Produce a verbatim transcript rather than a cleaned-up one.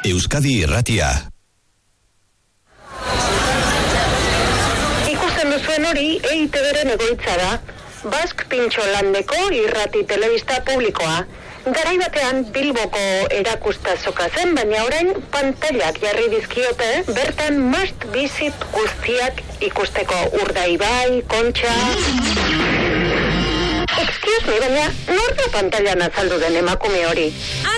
Euskadi Irratia. Ikusten duzuen hori E I Te Beren egoitza da. Bask Pintxolandeko irrati telebista publikoa. Garai batean Bilboko erakustazoka zen, baina orain pantailak jarri dizkiote, bertan must visit guztiak ikusteko Urdaibai, Kontxa... Excuse me, baina nor da pantailan azaldu den emakume hori?